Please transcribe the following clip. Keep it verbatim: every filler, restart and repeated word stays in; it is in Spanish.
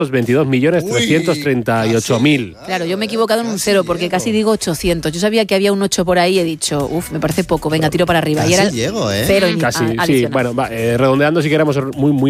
veintidós millones trescientos treinta y ocho mil. Claro, yo me he equivocado en un cero porque casi digo ochocientos. Yo sabía que había un ocho por ahí y he dicho, uff, me parece poco, venga, tiro para arriba. Casi y era el llego, ¿eh? cero Casi, a- sí. Bueno, va, eh, redondeando, si queremos muy, muy